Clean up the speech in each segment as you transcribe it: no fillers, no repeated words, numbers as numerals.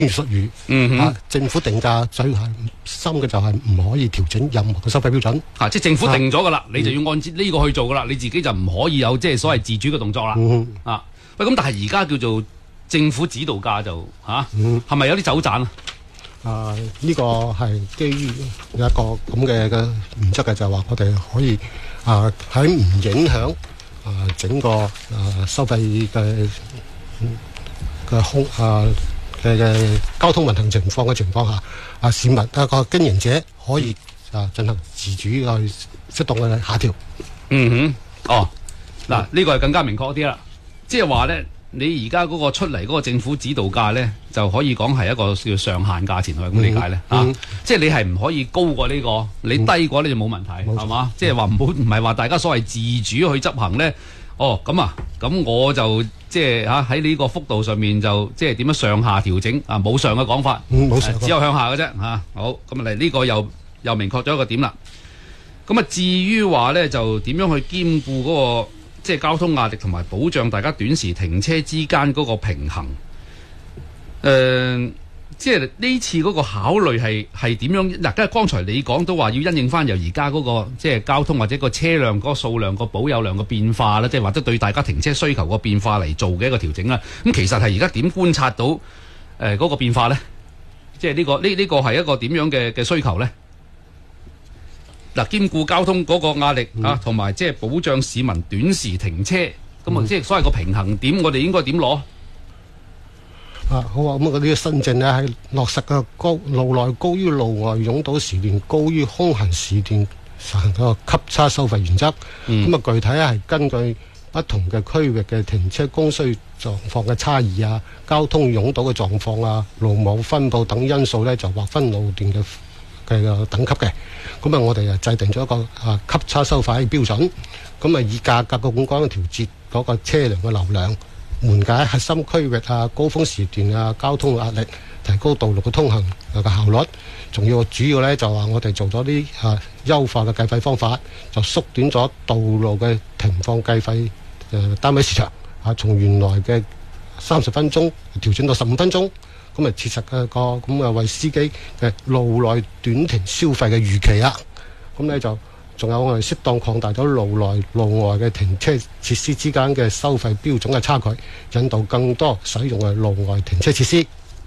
術語。政府定價最係深嘅就係唔可以調整任何嘅收費標準。 即係政府定咗噶啦，你就要按照呢個去做噶啦，你自己就唔可以有即係所謂自主嘅動作啦。喂，咁但係而家叫做政府指導價就係咪有啲走盞啊？ 呢個係基於一個咁嘅原則嘅，就係話我哋可以喺唔影響整個收費嘅交通運行情況嘅情況下，市民個經營者可以進行自主去適當嘅下調。 嗱，呢個係更加明確啲啦，即係話咧。你而家嗰個出嚟嗰個政府指導價咧，就可以講係一個叫上限價錢，係咪咁理解咧？即係你係唔可以高過呢個，你低過呢就冇問題，係嘛？即係話唔係話大家所謂自主去執行咧。咁我就即係喺呢個幅度上面就即係點樣上下調整冇上嘅講法，只有向下嘅啫好，咁嚟呢個又明確咗一個點啦。咁至於話咧就點樣去兼顧嗰個即係交通壓力同埋保障大家短時停車之間嗰個平衡，即係呢次嗰個考慮係點樣？嗱，因為剛才你講都話要因應翻由而家嗰個即係交通或者個車輛嗰個數量個保有量嘅變化啦，即係或者對大家停車需求個變化嚟做嘅一個調整啦。咁其實係而家點觀察到嗰個變化咧？即係呢個係一個點樣嘅需求咧？嗱，兼顧交通嗰個壓力同埋即係保障市民短時停車，咁即係所謂個平衡點，我哋應該點攞？ 好啊，咁嗰啲新政咧係落實嘅路內高於路外擁堵時段高於空行時段實行個級差收費原則。咁具體係根據不同嘅區域嘅停車供需狀況嘅差異交通擁堵嘅狀況路網分佈等因素咧，就劃分路段嘅等級嘅。咁我哋制定咗一個級差收費標準，咁以價格嘅咁調節嗰個車輛嘅流量，緩解核心區域高峰時段交通壓力，提高道路嘅通行嘅效率。仲要主要咧就話我哋做咗啲優化嘅計費方法，就縮短咗道路嘅停放計費單位時長，從原來嘅30分鐘調整到15分鐘。咁切實嘅咁為司機嘅路內短停消費嘅預期啦。咁咧就仲有我哋適當擴大咗路內路外嘅停車設施之間嘅收費標準嘅差距，引導更多使用嘅路外停車設施。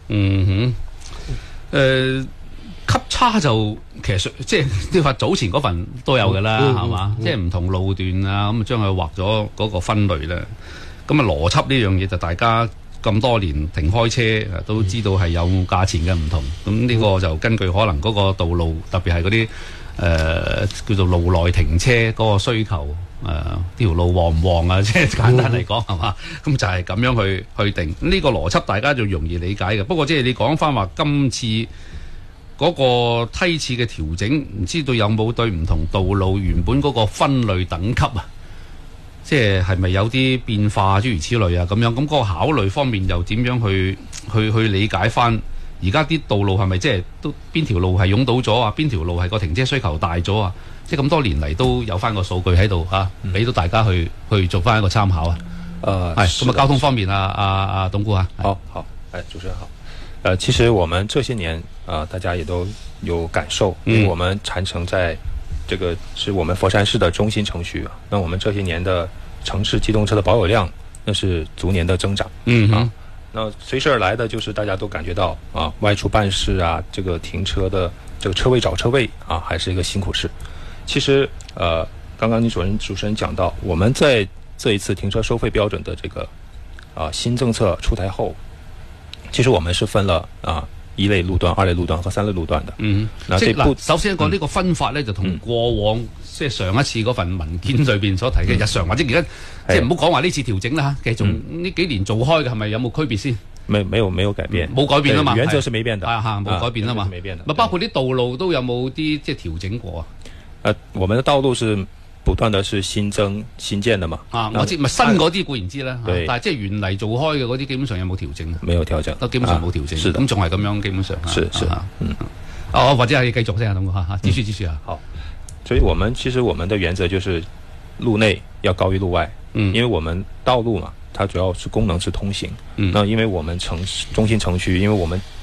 級差就其實即係你話早前嗰份都有㗎啦，係嘛？即係唔同路段咁將佢劃咗嗰個分類咧。咁邏輯呢樣嘢就大家咁多年停開車都知道係有價錢嘅唔同，咁呢個就根據可能嗰個道路，特別係嗰啲叫做路內停車嗰個需求，條路旺唔旺即係簡單嚟講係嘛？咁就係咁樣去定呢個邏輯，大家就容易理解嘅。不過即係你講翻話今次嗰個梯次嘅調整，唔知道有冇對唔同道路原本嗰個分類等級即係咪有啲變化諸如此類咁樣？咁嗰個考慮方面又點樣去理解翻？而家啲道路係咪即係都邊條路係擁堵咗邊條路係個停車需求大咗即係咁多年嚟都有翻個數據喺度俾到大家去做翻一個參考咁交通方面董顧好，主持人好。其實我們這些年大家也都有感受，因為我們傳承在這個是我們佛山市的中心城區那我們這些年的城市機動車的保有量那是逐年的增長那隨之而來的就是大家都感覺到外出辦事這個停車的這個車位找車位還是一個辛苦事。其實剛剛你主持人講到我們在這一次停車收費標準的這個新政策出台後，其實我們是分了一類路段、二類路段和三類路段的。 首先講呢個分法咧，就同過往即係上一次嗰份文件裏邊所提嘅日常，或者而家即係唔好講話呢次調整啦，其實從呢幾年做開嘅係咪有冇區別先？ 沒有改變， 冇改變啊嘛， 原則是沒變的， 冇改變啊嘛，包括啲道路都有冇啲即係調整過我們的道路是不斷的是新增新建的嘛。 我知，咪新嗰啲固然知啦，但係即係原嚟做開嘅嗰啲基本上有冇調整？ 沒有調整， 都基本上冇調整。咁仲係咁樣，基本上是或者係繼續先董顧繼續好，所以其實我們的原則就是路內要高於路外，因為我們道路嘛，它主要是功能是通行。那因為我們中心城區，因為我們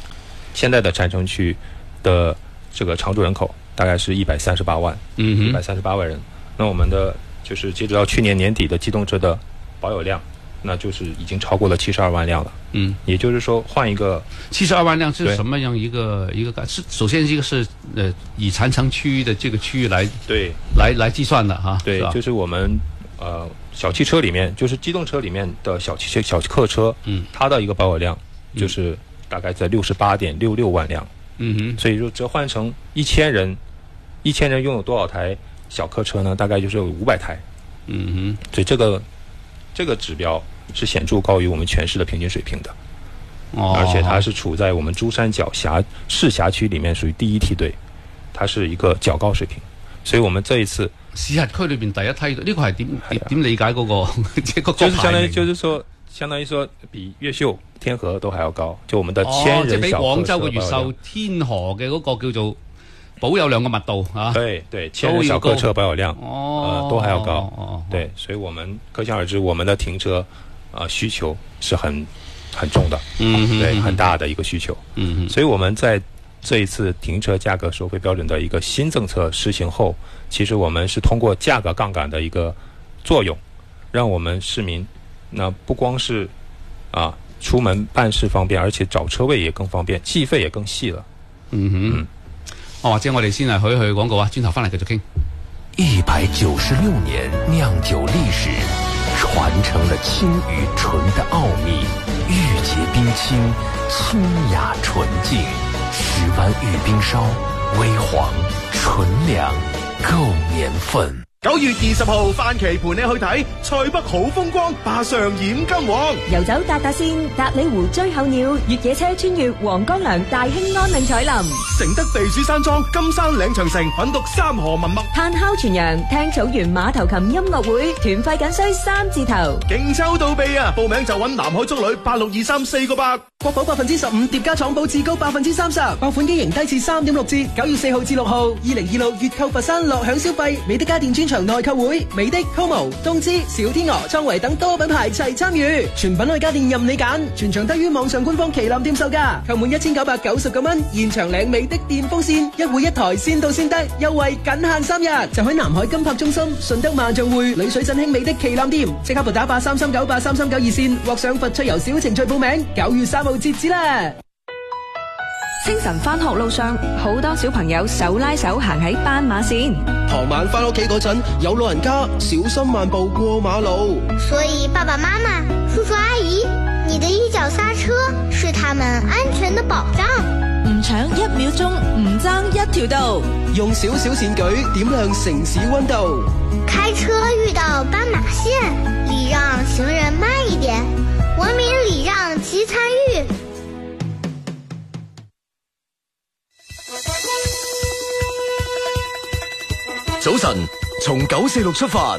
现在的占城区的这个常住人口大概是138万，138万人。那我们的就是截止到去年年底的机动车的保有量，那就是已经超过了72万辆了。也就是说，换一个 72万辆是什么样一个是首先一个是以残城区的这个区域来计算的哈。 对，就是我们小汽车里面，就是机动车里面的小客车，它的一个保有量就是大概在68.66万辆。所以说折换成1000人拥有多少台小客车呢？大概就是有500台。所以这个指标是显著高于我们全市的平均水平的。而且它是处在我們珠三角市辖區裡面屬於第一梯隊，它是一個較高水平。所以我們這一次市辖區裏邊第一梯隊，呢個係點理解嗰個即係個就是相當於說比越秀、天河都還要高。就我們的1000人即係比廣州嘅越秀、 小客車天河嘅嗰個叫做保有量嘅密度啊。 對，1000人小客車保有量都還要高。對，所以我們可想而知，我們的停車需求是很重的，對，很大的一個需求。所以我們在這一次停車價格收費標準的一個新政策實行後，其實我們是通過價格槓桿的一個作用，讓我們市民那不光是出門辦事方便，而且找車位也更方便，計費也更細了。 或者我哋先係去廣告啊，轉頭翻嚟繼續傾。 196年釀酒歷史，傳承了清與純的奧秘，玉潔冰清，清雅純淨。石灣玉冰燒，微黃純糧，夠年份。 9月20號，范琪陪你去睇塞北好風光，霸上染金黃。 遊走達達線，達里湖追候鳥，越野車穿越黃江梁，大興安嶺彩林。 承德避暑山莊，金山嶺長城，品讀三河文脈。 炭烤全羊，聽草原馬頭琴音樂會，團費僅需3字頭。 勁抽到臂啊！報名就揾南海足旅862348。國保15%疊加廠保至高30%，爆款機型低至3.6折。9月4號至6號，2026月購佛山樂享消費，美的家電專場內購會，美的、Como、東芝、小天鵝、創維等多品牌齊參與，全品類家電任你揀，全場低於網上官方旗艦店售價，購滿1999蚊，現場領美的電風扇，一戶一台，先到先得，優惠僅限3日。就喺南海金柏中心、順德萬象匯、麗水振興美的旗艦店，即刻撥打83398339熱線，或上佛趣遊小程序報名。9月3號截止啦！ 清晨返學路上，好多小朋友手拉手行喺斑馬線。 傍晚返屋企嗰陣，有老人家小心慢步過馬路。 所以爸爸媽媽、叔叔阿姨，你的一腳剎車是他們安全的保障。 唔搶1秒鐘，唔爭一條道。 用小小善舉點亮城市溫度。 開車遇到斑馬線，禮讓行人慢一點，文明禮讓及參與。 早晨，從946出發。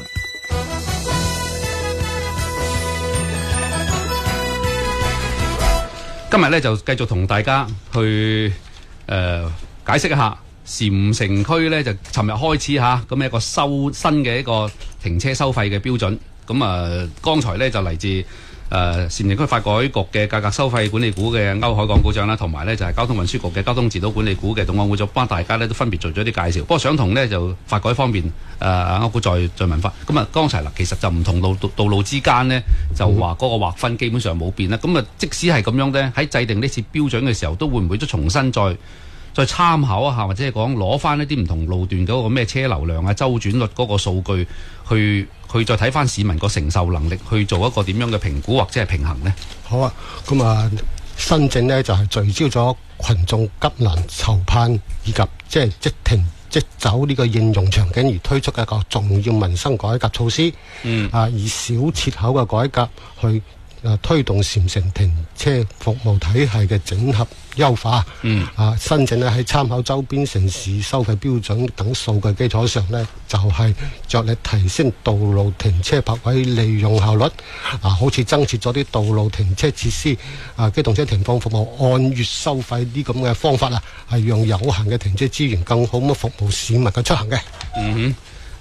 今日咧就繼續同大家去解釋一下禪城區咧，就尋日開始嚇咁一個新嘅一個停車收費嘅標準。咁剛才咧就嚟自禪城區發改局嘅價格收費管理股嘅歐海港股長啦，同埋咧就係交通運輸局嘅交通指導管理股嘅董案會長，幫大家咧都分別做咗啲介紹。不過想同咧就發改方面歐股再問翻。咁剛才其實就唔同道路之間呢，就話嗰個劃分基本上冇變啦。咁即使係咁樣咧，喺制定呢次標準嘅時候，都會唔會都重新再參考一下，或者係講攞翻一啲唔同路段嗰個咩車流量啊、周轉率嗰個數據去再睇翻市民個承受能力，去做一個點樣嘅評估或者係平衡呢？ 好啊，咁新政呢就係聚焦咗群眾急難愁盼以及即停即走呢個應用場景而推出一個重要民生改革措施。以小切口嘅改革去推動禪城停車服務體系嘅整合優化。新政呢喺參考周邊城市收費標準等數據基礎上呢，就係着力提升道路停車泊位利用效率。好似增設咗啲道路停車設施、機動車停放服務按月收費啲咁嘅方法啦，係讓有限嘅停車資源更好咁服務市民嘅出行嘅。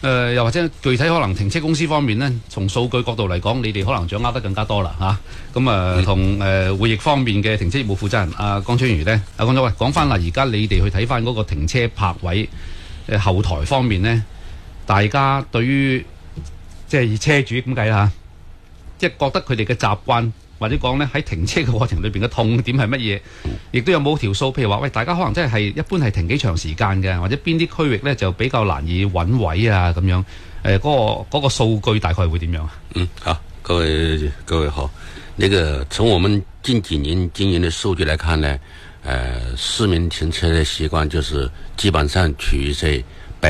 又或者具體可能停車公司方面呢，從數據角度嚟講，你哋可能掌握得更加多啦嚇。咁同匯易方面嘅停車業務負責人阿江春如呢，江總，喂，講翻啦，而家你哋去睇翻嗰個停車泊位後台方面呢，大家對於即係車主咁計啦，即係覺得佢哋嘅習慣。或者講咧喺停車嘅過程裏邊嘅痛點係乜嘢？亦都有冇條數？譬如話，喂，大家可能真係一般係停幾長時間嘅，或者邊啲區域咧就比較難以揾位啊咁樣。嗰個數據大概會點樣啊？ 好，各位好。那個從我們近幾年經營的數據來看呢，市民停車的習慣就是基本上處於在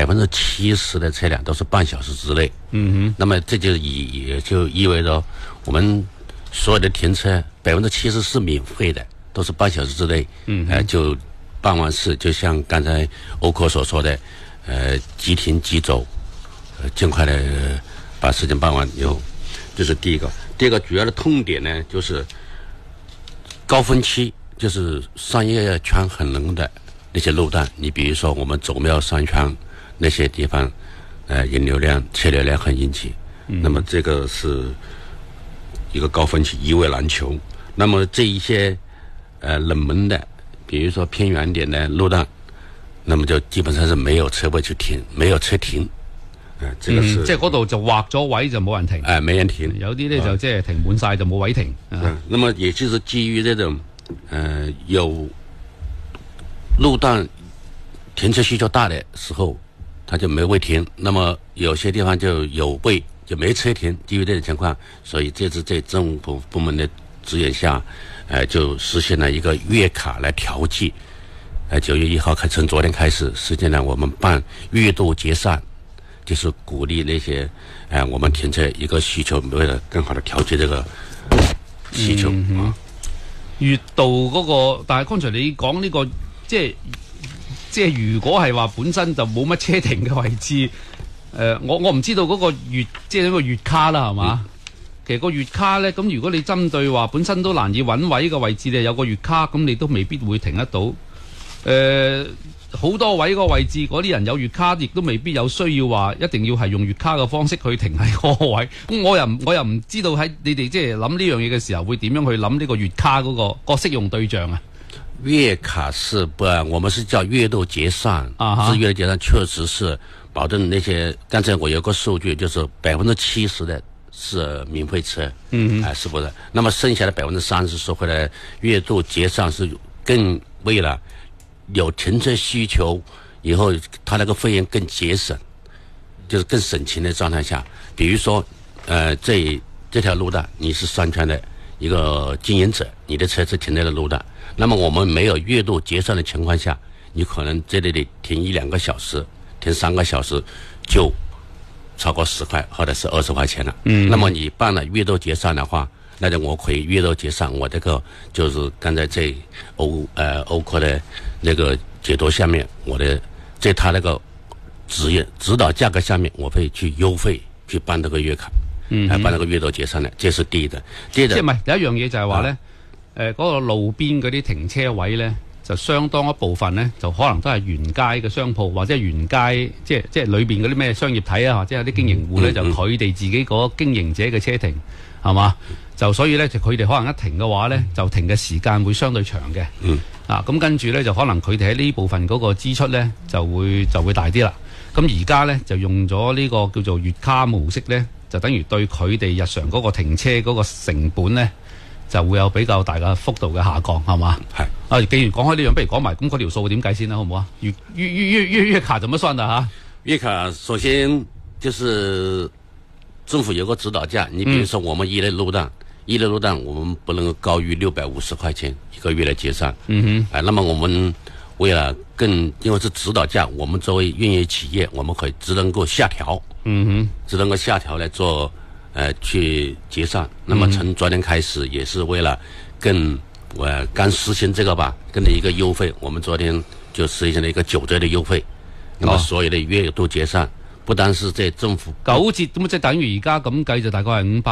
70%的車輛都是半小時之內。那麼這就意味着我們所有的停車70%是免費的，都是半小時之內，就辦完事，就像剛才歐科所說的，即停即走，盡快的把事情辦完以後，這是第一個。第二個主要的痛點呢，就是高峰期，就是商業圈很濃的那些路段，你比如說我們祖廟商圈那些地方，人流量、車流量很擁擠，那麼這個是一個高峰期，一位難求。那麼這一些冷門的，比如說偏遠點的路段，那麼就基本上是沒有車位去停，沒有車停。這個是即係嗰度就劃咗位就冇人停。 沒人停。 有啲呢就即係停滿晒就冇位停。 那麼也就是基於這種有路段停車需求大的時候，它就沒位停。那麼有些地方就有位。就沒車停，基於這種情況，所以這次在政府部門的指引下，就實現了一個月卡來調劑。9月1號從昨天開始，實際上我們辦月度結算，就是鼓勵那些我們停車一個需求，為了更好的調節這個需求。 月度嗰個，但係剛才你講呢個，即係如果係話本身就冇乜車停嘅位置。我唔知道嗰個月即係一個月卡啦，係嘛？其實個月卡咧，咁如果你針對話本身都難以揾位嘅位置，你有個月卡，咁你都未必會停得到。好多位個位置，嗰啲人有月卡，亦都未必有需要話一定要係用月卡嘅方式去停喺嗰個位。咁我又唔知道喺你哋即係諗呢樣嘢嘅時候，會點樣去諗呢個月卡嗰個適用對象啊？ 月卡是不，我們是叫月度結算。是月度結算，確實是。保證那些，剛才我有個數據，就是70%的是免費車，是不是？那麼剩下的30%收回來，月度結算是更為了有停車需求以後，它那個費用更節省，就是更省錢的狀態下。比如說，這條路段你是商圈的一個經營者，你的車是停在了路段，那麼我們沒有月度結算的情況下，你可能這裡停1-2個小時。停3個小時就超過10塊或者是20塊錢了。那麼你辦了月度結算的話，那就我可以月度結算。我這個就是剛才在歐科的那個解讀下面，我的在他那個指導價格下面，我會去優惠去辦這個月卡，辦那個月度結算的。這是第一的。第二的， 即係唔係有一樣嘢就係話咧，嗰個路邊嗰啲停車位咧。就相當一部分呢，就可能都係沿街嘅商鋪，或者係沿街即係裏邊嗰啲咩商業體啊，或者有啲經營戶呢，就佢哋自己嗰經營者嘅車停係嘛？就所以呢，就佢哋可能一停嘅話呢，就停嘅時間會相對長嘅。咁跟住呢，就可能佢哋喺呢部分嗰個支出呢，就會大啲啦。咁而家呢，就用咗呢個叫做月卡模式呢，就等於對佢哋日常嗰個停車嗰個成本呢，就會有比較大嘅幅度嘅下降，係嘛？係。既然講開呢樣，不如講埋咁嗰條數點計先啦，好唔好啊？月卡怎麼算的哈？ 月卡首先就是政府有個指導價，你比如說我們一類路段，我們不能高於650塊錢一個月來結算。那麼我們為了因為是指導價，我們作為運營企業，我們可以只能夠下調。只能夠下調來做。去結算，那麼從昨天開始也是為了剛實行這個吧，跟着一個優惠，我們昨天就實行了一個9折的優惠。那麼所有的月度結算，不單是在政府 9折咁即係等於而家咁計就大概係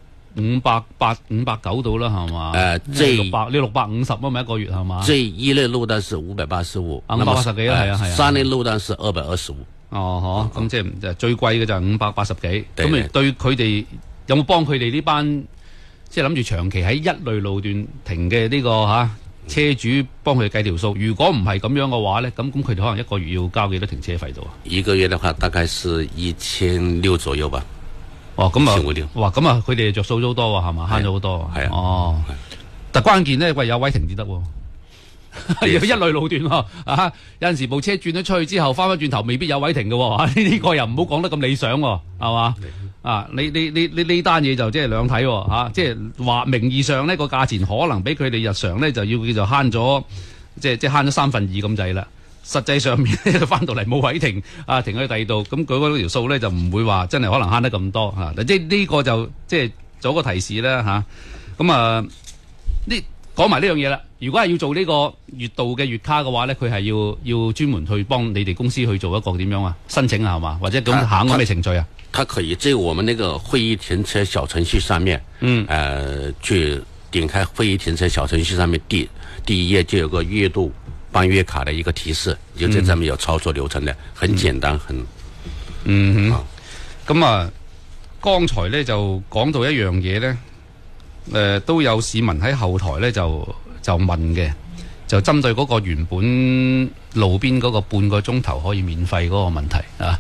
590到啦，係嘛？你650啊嘛一個月係嘛？ 這一類路段是585，580 幾啦，係啊。 3類路段是225。 哦，咁即係最貴嘅就係580幾。 對咁對佢哋有冇幫佢哋呢班即係諗住長期喺一類路段停嘅呢個車主幫佢哋計條數？如果唔係咁樣嘅話咧，咁佢哋可能一個月要交幾多停車費度啊？ 一個月的話大概是1600左右吧。 哦，咁啊 1500， 哇，咁啊佢哋着數咗好多喎，係嘛，慳咗好多。 係啊。 哦，但關鍵咧，喂，有位停至得喎。有一類路段喎，有陣時部車轉咗出去之後，翻返轉頭未必有位停嘅喎，呢個又唔好講得咁理想喎，係嘛？你呢單嘢就即係兩睇喎，即係話名義上呢個價錢可能比佢哋日常咧就要叫做慳咗，即係慳咗2/3咁滯啦。實際上面咧翻到嚟冇位停，停喺第二度，咁佢嗰條數咧就唔會話真係可能慳得咁多嚇。即係呢個就即係做個提示啦嚇。咁呢講埋呢樣嘢啦。如果係要做呢個月度嘅月卡嘅話咧，佢係要專門去幫你哋公司去做一個點樣啊？申請啊係嘛？或者咁行個咩程序啊？ 它可以在我們那個會議停車小程序上面，去點開會議停車小程序上面第一頁就有個月度辦月卡的一個提示，就在上面有操作流程的，很簡單， 咁剛才咧就講到一樣嘢咧，都有市民喺後台咧就問嘅，就針對嗰個原本路邊嗰個半個鐘頭可以免費嗰個問題啊，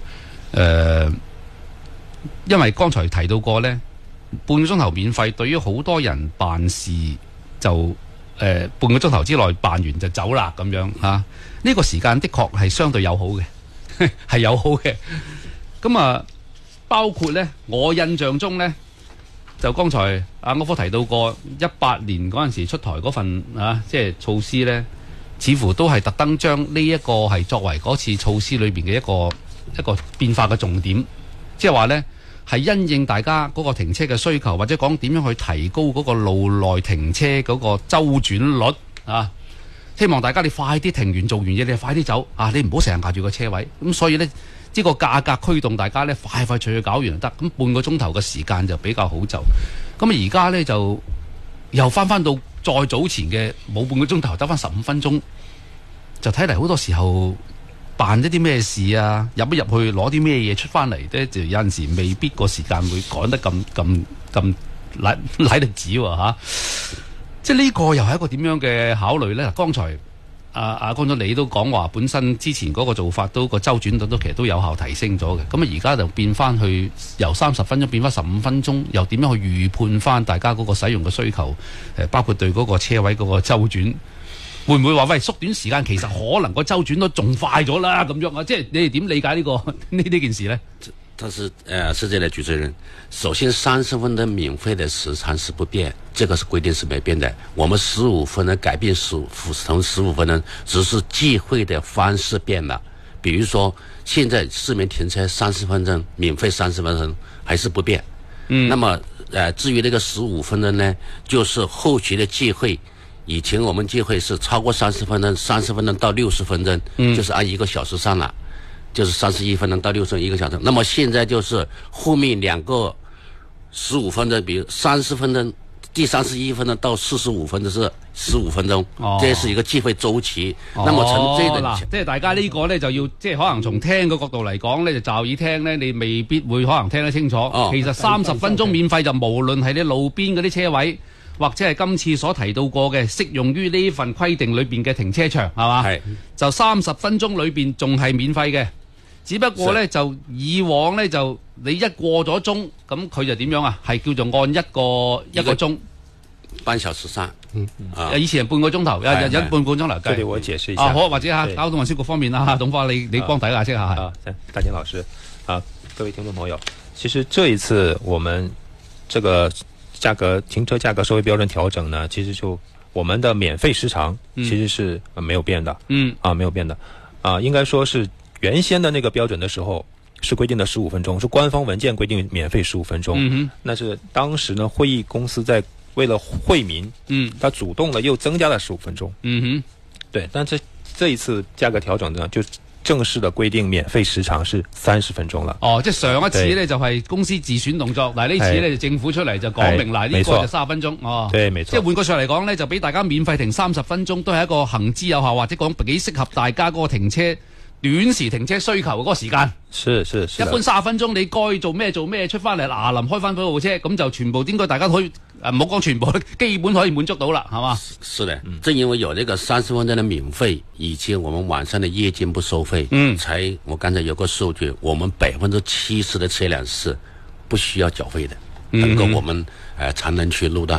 因為剛才提到過咧，半個鐘頭免費對於好多人辦事就半個鐘頭之內辦完就走啦咁樣嚇，呢個時間的確係相對友好嘅，係友好嘅。咁包括咧，我印象中咧，就剛才阿柯科提到過18年嗰陣時出台嗰份即係措施咧，似乎都係特登將呢一個係作為嗰次措施裏邊嘅一個變化嘅重點，即係話咧係因應大家嗰個停車嘅需求，或者講點樣去提高嗰個路內停車嗰個周轉率啊，希望大家你快啲停完做完嘢，你就快啲走啊！你唔好成日壓住個車位。咁所以咧，呢個價格驅動大家咧快脆脆搞完就得。咁半個鐘頭嘅時間就比較好就。咁而家咧就又翻到再早前嘅冇半個鐘頭，得翻15分鐘，就睇嚟好多時候辦一啲咩事啊，入一入去攞啲咩嘢出翻嚟咧，就有陣時未必個時間會趕得咁嚟得止喎嚇。即係呢個又係一個點樣嘅考慮咧？剛才江總你都講話，本身之前嗰個做法都個周轉率都其實都有效提升咗嘅。咁而家就變翻去由30分鐘變翻15分鐘，又點樣去預判翻大家嗰個使用嘅需求？包括對嗰個車位嗰個周轉，會唔會話喂縮短時間？其實可能個周轉都仲快咗啦咁樣啊！即係你哋點理解呢件事呢？ 它是是這樣的，主持人。首先，30分鐘免費的時長是不變，這個是規定是沒變的。我們15分鐘改變成15分鐘，只是計費的方式變了。比如說，現在市民停車30分鐘，免費30分鐘還是不變。那麼至於那個15分鐘呢，就是後續的計費。以前我們計費是超過30分鐘，30分鐘到60分鐘，就是按1個小時算了。就是31分鐘到61個小時，那麼現在就是後面2個15分鐘，比如30分鐘，第31分鐘到45分鐘是15分鐘，這是一個計費週期。那麼從這個即係大家呢個呢就要即係可能從聽嘅角度嚟講呢，就驟耳聽呢，你未必會可能聽得清楚。其實30分鐘免費就無論係你路邊嗰啲車位，或者係今次所提到過嘅適用於呢份規定裏邊嘅停車場，係嘛？係就30分鐘裏邊仲係免費嘅。只不過咧就以往咧就你一過咗鐘，咁佢就點樣啊？係叫做按一個鐘， 半小時算。 以前係半個鐘頭，有半個鐘頭計。 這裡我解釋一下。 好，或者交通運輸局方面啦，董發你幫大家解釋下。 大金老師各位聽眾朋友，其實這一次我們這個停車價格收費標準調整呢，其實就我們的免費時長其實是沒有變的。沒有變的。應該說是。原先的那個標準的時候是規定的15分鐘，是官方文件規定免費15分鐘。那是當時呢會議公司在為了惠民，他主動的又增加了15分鐘。對，但這一次價格調整呢，就正式的規定免費時長是30分鐘了。即係上一次呢就係公司自選動作，嗱呢次呢就政府出嚟就講明啦，呢個就30分鐘。對，沒錯。即係換句說嚟講呢，就俾大家免費停30分鐘，都係一個行之有效，或者講幾適合大家嗰個停車短時停車需求嗰個時間。 是一般30分鐘你該做咩出翻嚟臨開翻嗰部車，咁就全部應該大家可以唔好講全部，基本可以滿足到啦，係嘛？ 是的，正因為有這個30分鐘的免費，以及我們晚上的夜間不收費，才我剛才有個數據，我們70%的車輛是不需要繳費的，能夠我們長南區路段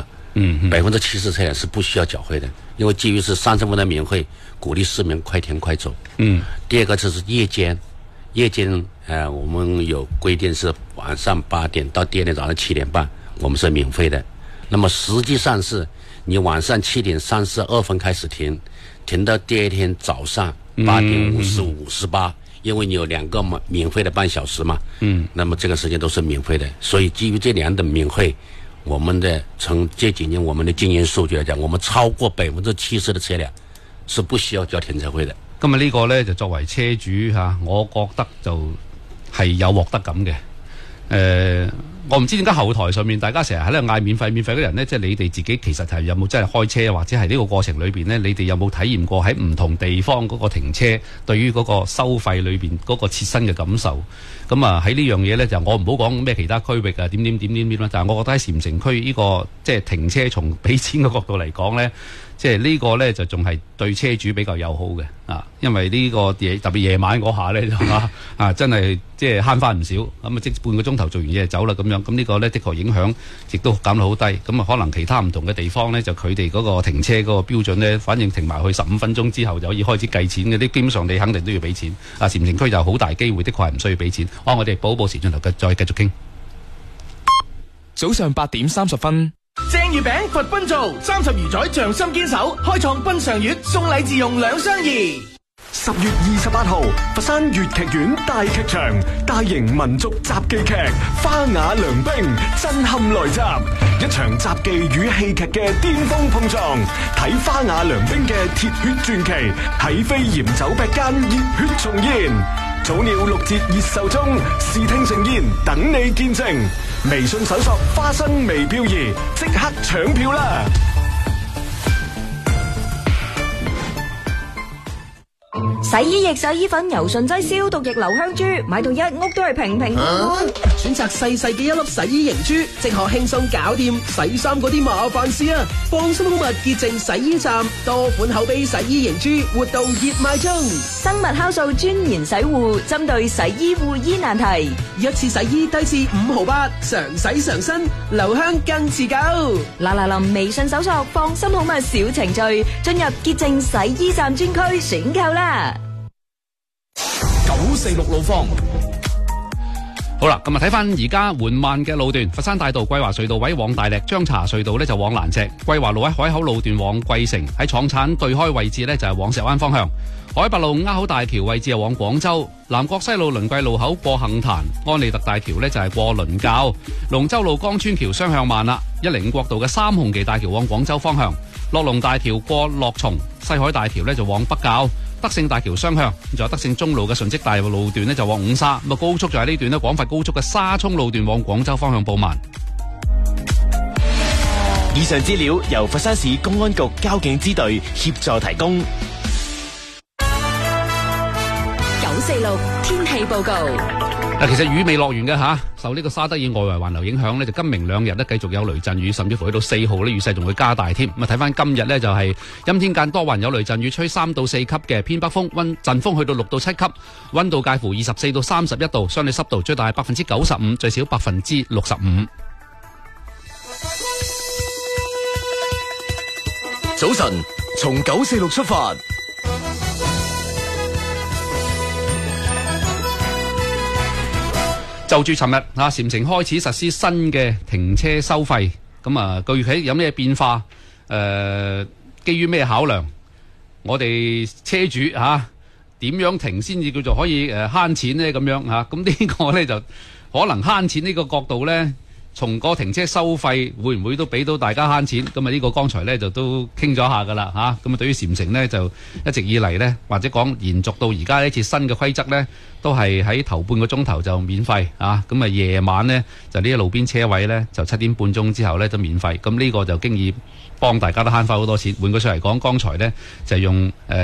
，70%車輛是不需要繳費的，因為基於是30分鐘的免費，鼓勵市民快停快走。第二個就是夜間我們有規定是晚上8點到第二天早上7點半，我們是免費的。那麼實際上是你晚上7點32分開始停到第二天早上8點55、58，因為你有2個免費的半小時嘛。那麼這個時間都是免費的，所以基於這2的免費，我們的從這幾年我們的經驗數據來講，我們超過70%的車輛是不需要交停車費的。 今日呢個呢，就作為車主我覺得就係有獲得感嘅。我唔知點解後台上面大家成日喺度嗌免費嘅人呢，即係你哋自己其實係有冇真係開車，或者係呢個過程裏邊呢，你哋有冇體驗過喺唔同地方嗰個停車對於嗰個收費裏邊嗰個切身嘅感受？咁啊喺呢樣嘢呢，就我唔好講咩其他區域啊點啦，但係我覺得喺禪城區呢個即係停車從俾錢嘅角度嚟講呢，即係呢個呢，就仲係對車主比較友好嘅因為呢個嘢特別夜晚嗰下呢，就真係即係慳翻唔少，咁即半個鐘頭做完嘢就走啦咁樣，咁呢個呢，的確影響亦都減到好低，咁可能其他唔同嘅地方呢，就佢哋嗰個停車嗰個標準呢，反正停埋去15分鐘之後就可以開始計錢嘅，啲基本上你肯定都要俾錢。禪城區就好大機會的確係唔需要俾錢。我哋補報時轉頭再繼續傾。 早上8點30分。 正月餅佛賓做30餘載匠心堅守，開創賓尚月送禮自用2相宜。 10月28號，佛山粵劇院大劇場大型民族雜技劇《花雅良兵》震撼來襲，一場雜技與戲劇嘅巔峰碰撞，睇《花雅良兵》嘅鐵血傳奇喺飛檐走壁間熱血重現。早鳥6折熱售中，視聽盛宴等你見證。微信搜索花生微漂移，即刻搶票啦！ 洗衣液、洗衣粉、柔順劑、消毒液、留香珠，買到一屋都係平平安安。 選擇細細嘅一粒洗衣凝珠，即可輕鬆搞掂洗衫嗰啲麻煩事啊！放心好物潔淨洗衣站，多款口碑洗衣凝珠活動熱賣中。 生物酵素專研洗護，針對洗衣護衣難題， 一次洗衣低至5毫8，常洗常新，留香更持久。 嗱臨微信搜索放心好物小程序，進入潔淨洗衣站專區選購啦。 946路況。 好啦，咁啊睇翻而家緩慢嘅路段，佛山大道桂華隧道位往大瀝，張茶隧道呢就往蘭石，桂華路喺海口路段往桂城，喺廠產對開位置呢就係往石灣方向，海拔路鴉口大橋位置係往廣州，南國西路倫桂路口過杏壇，安利特大橋呢就係過倫教，龍州路江村橋雙向慢啦，105國道嘅三紅旗大橋往廣州方向，樂龍大橋過樂松，西海大橋呢就往北滘，德勝大橋雙向，仲有德勝中路嘅順積大路段呢就往五沙，咁啊高速就喺呢段呢廣佛高速嘅沙涌路段往廣州方向報慢。 以上資料由佛山市公安局交警支隊協助提供。 946天氣報告。 其實雨未落完嘅吓，受呢個沙德爾外圍環流影響呢，就今明2日呢繼續有雷陣雨，甚至乎去到4號呢雨勢仲會加大添。咁啊睇翻今日呢，就係陰天間多雲有雷陣雨，吹3到4級嘅偏北風，陣風去到6到7級，溫度介乎24到31度，相對濕度最大係95%，最少65%。 早晨，從946出發。 就住尋日禪城開始實施新嘅停車收費，咁啊具體有咩變化？基於咩考量？我哋車主點樣停先至叫做可以慳錢呢？咁樣咁呢個呢，就可能慳錢呢個角度呢，從個停車收費會唔會都俾到大家慳錢？咁啊呢個剛才呢就都傾咗下噶啦咁啊對於禪城呢，就一直以嚟呢，或者講延續到而家呢次新嘅規則呢，都係喺頭半個鐘頭就免費咁啊夜晚呢，就呢啲路邊車位呢，就7點半鐘之後呢，都免費。咁呢個就經已幫大家都慳翻好多錢。換句說嚟講，剛才呢，就用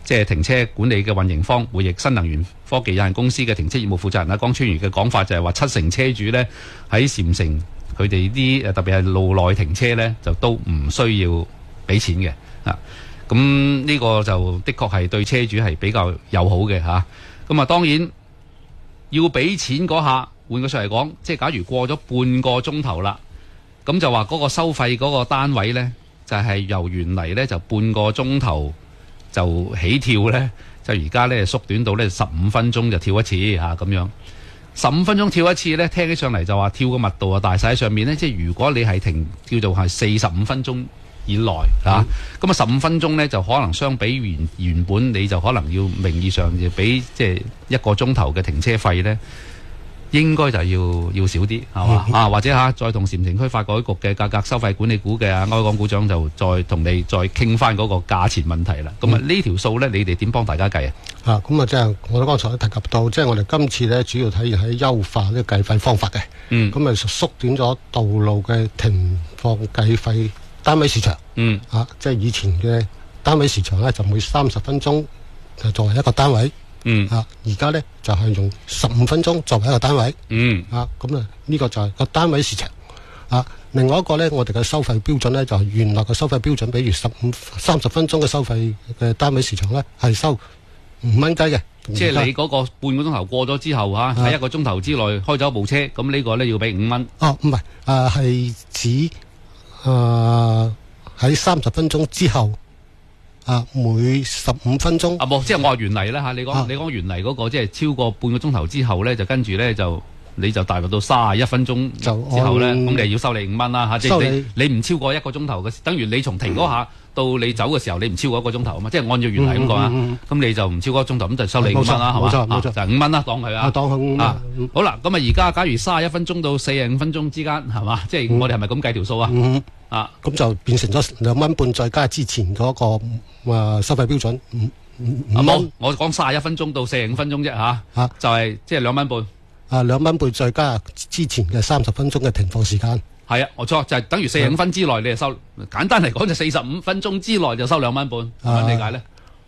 即係停車管理嘅運營方匯益新能源科技有限公司嘅停車業務負責人江川如嘅講法就係話70%車主咧喺禪城佢哋啲特別係路內停車咧就都唔需要俾錢嘅啊。咁呢個就的確係對車主係比較友好嘅嚇。咁啊當然要俾錢嗰下，換句說嚟講，即係假如過咗半個鐘頭啦，咁就話嗰個收費嗰個單位咧就係由原嚟咧就半個鐘頭就起跳咧，就而家咧縮短到咧15分鐘就跳一次嚇咁樣。15分鐘跳一次咧，聽起上嚟就話跳嘅密度啊大晒喺上面咧，即係如果你係停叫做係45分鐘以內嚇，咁啊15分鐘咧就可能相比原本你就可能要名義上要俾即係1個鐘頭嘅停車費咧。應該就要少啲係嘛啊，或者再同禪城區發改局嘅價格收費管理股嘅歐港股長就再同你再傾翻嗰個價錢問題啦。咁呢條數咧，你哋點幫大家計啊？ 咁啊，即係我哋剛才都提及到，即係我哋今次咧主要體現喺優化呢個計費方法嘅。咁啊縮短咗道路嘅停放計費單位時長。即係以前嘅單位時長咧就每30分鐘就作為一個單位。而家咧就係用15分鐘作為一個單位。咁啊呢個就係個單位時長。另外一個咧，我哋嘅收費標準咧就係原來嘅收費標準，比如30分鐘嘅收費嘅單位時長咧係收5蚊雞嘅。 即係你嗰個半個鐘頭過咗之後喺1個鐘頭之內開咗部車，咁呢個咧要俾5蚊。 唔係，係指喺30分鐘之後。每15分鐘。 冇，即係我話原嚟啦嚇，你講原嚟嗰個即係超過半個鐘頭之後咧，就跟住咧你就大約到31分鐘之後咧，咁你要收你5蚊啦嚇，即係你唔超過1個鐘頭嘅，等於你從停嗰下到你走嘅時候，你唔超過1個鐘頭啊嘛，即係按照原嚟咁講啊，咁你就唔超過1個鐘頭，咁就收你5蚊啦，係嘛？冇錯，就係5蚊啦，當佢啊。當佢5蚊。好啦，咁啊而家假如31分鐘到45分鐘之間係嘛？即係我哋係咪咁計條數啊？ 咁就變成咗2蚊半，再加之前嗰個收費標準冇，我講31分鐘到45分鐘啫嚇，就係即係2蚊半。 2蚊半再加之前嘅30分鐘嘅停放時間。 係啊，冇錯，就係等於45分之內你就收。簡單嚟講就45分鐘之內就收2蚊半，點理解咧？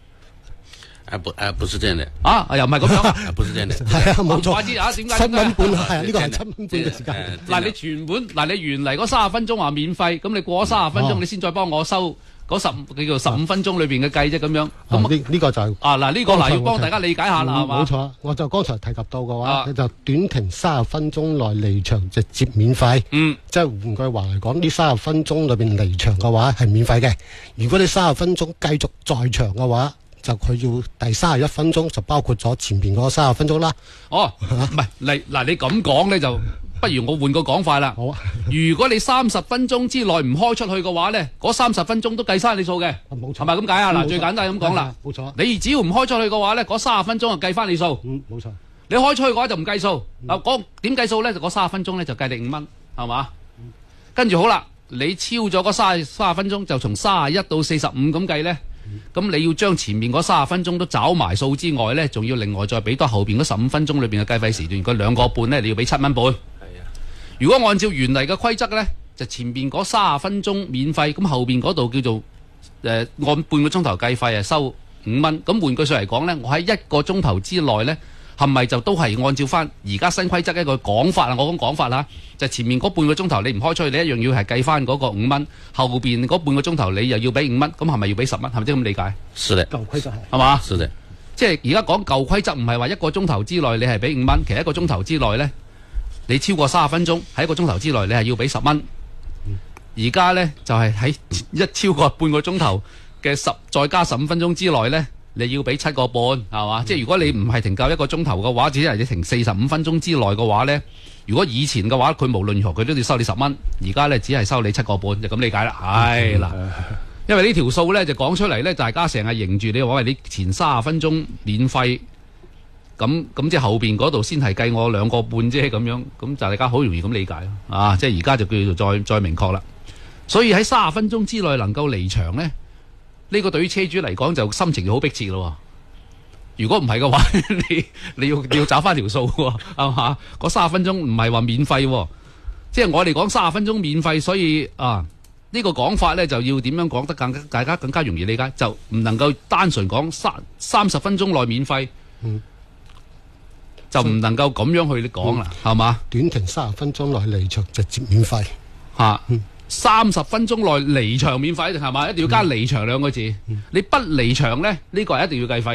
不是這樣的。 又唔係咁樣。 不是這樣的。 係啊，冇錯。 我知點解 7蚊半係呢個係7蚊半嘅時間。 嗱，你全本你原嚟嗰30分鐘話免費，咁你過咗30分鐘，你先再幫我收嗰叫做15分鐘裏邊嘅計啫，咁樣。 咁呢個就係呢個要幫大家理解下啦，係嘛？ 冇錯，我就剛才提及到嘅話，你就短停30分鐘內離場直接免費。即係換句話嚟講，呢30分鐘裏邊離場嘅話係免費嘅。如果你30分鐘繼續在場嘅話，就佢要第31分鐘就包括咗前邊嗰30分鐘啦。 唔係你咁講咧，就不如我換個講法啦。 好啊。 如果你30分鐘之內唔開出去嘅話咧，嗰30分鐘都計晒你數嘅。 冇錯。 係咪咁解啊？嗱，最簡單咁講啦。 冇錯。 你只要唔開出去嘅話咧，嗰30分鐘就計翻你數。 冇錯。 你開出去嘅話就唔計數。點計數咧？就嗰30分鐘咧就計你5蚊，係嘛？跟住好啦，你超咗嗰30分鐘，就從31到45咁計咧。咁你要將前面嗰30分鐘都找埋數之外咧，仲要另外再俾多後邊嗰15分鐘裏邊嘅計費時段，嗰2個半咧，你要俾7蚊半。如果按照原嚟嘅規則咧，就前邊嗰30分鐘免費，咁後邊嗰度叫做按半個鐘頭計費收5蚊。咁換句說嚟講咧，我喺1個鐘頭之內咧，係咪就都係按照翻而家新規則一個講法啊？我講法啦，就前面嗰半個鐘頭你唔開出去，你一樣要係計翻嗰個5蚊，後邊嗰半個鐘頭你又要俾5蚊，咁係咪要俾10蚊？係咪即係咁理解？ 是的， 舊規則係嘛？ 是的， 即係而家講舊規則唔係話1個鐘頭之內你係俾5蚊，其實1個鐘頭之內咧，你超過30分鐘喺1個鐘頭之內你係要俾10蚊。而家咧就係喺一超過半個鐘頭嘅再加15分鐘之內咧，你要俾7個半，係嘛？即係如果你唔係停夠1個鐘頭嘅話，只係你停45分鐘之內嘅話咧，如果以前嘅話佢無論如何佢都要收你10蚊，而家咧只係收你7個半，就咁理解啦。係啦，因為呢條數咧就講出嚟咧，大家成日認住你話喂，你前30分鐘免費，咁即係後邊嗰度先係計我2個半啫，咁樣咁就大家好容易咁理解咯。即係而家就叫做再明確啦。所以喺30分鐘之內能夠離場咧。呢個對於車主嚟講就心情就好迫切咯。如果唔係嘅話，你要找翻條數喎，係嘛？嗰30分鐘唔係話免費喎，即係我哋講30分鐘免費，所以呢個講法咧就要點樣講得大家更加容易理解，就唔能夠單純講30分鐘內免費，就唔能夠咁樣去講啦，係嘛？ 短程30分鐘內離場直接免費嚇。30分鐘內離場免費係嘛？一定要加離場兩個字。你不離場咧，呢個係一定要計費。